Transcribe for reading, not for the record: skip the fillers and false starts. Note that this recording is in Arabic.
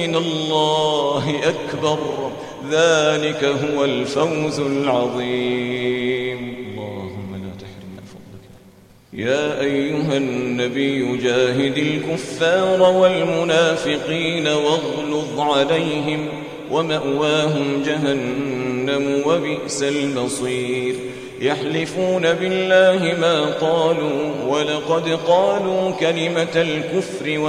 من الله أكبر ذلك هو الفوز العظيم. اللهم لا تحرمنا فضلك. يا أيها النبي جاهد الكفار والمنافقين واغلظ عليهم ومأواهم جهنم وبئس المصير. يحلفون بالله ما قالوا ولقد قالوا كلمة الكفر